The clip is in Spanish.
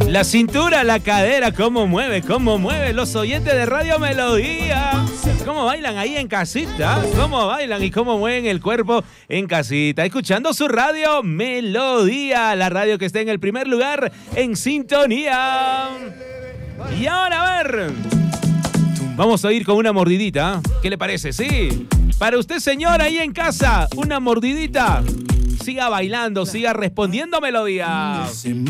La cintura, la cadera, cómo mueve los oyentes de Radio Melodía. Cómo bailan ahí en casita, cómo bailan y cómo mueven el cuerpo en casita. Escuchando su Radio Melodía, la radio que está en el primer lugar en sintonía. Y ahora, a ver, vamos a ir con una mordidita. ¿Qué le parece? Sí. Para usted, señora, ahí en casa, una mordidita. Siga bailando, siga respondiendo melodía.